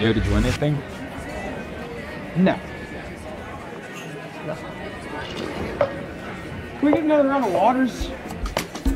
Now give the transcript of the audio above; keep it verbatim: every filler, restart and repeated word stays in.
Yo, did you win anything? No. Can we get another round of waters?